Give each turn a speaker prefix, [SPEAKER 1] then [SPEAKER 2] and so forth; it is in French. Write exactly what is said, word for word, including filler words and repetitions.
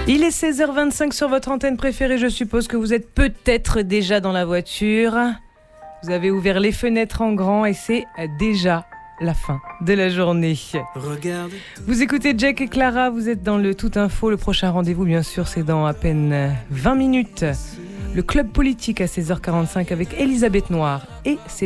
[SPEAKER 1] Il est seize heures vingt-cinq sur votre antenne préférée. Je suppose que vous êtes peut-être déjà dans la voiture. Vous avez ouvert les fenêtres en grand et c'est déjà la fin de la journée.
[SPEAKER 2] Regarde.
[SPEAKER 1] Vous écoutez Jack et Clara, vous êtes dans le Tout Info. Le prochain rendez-vous, bien sûr, c'est dans à peine vingt minutes. Le Club Politique à seize heures quarante-cinq avec Elisabeth Noir et ses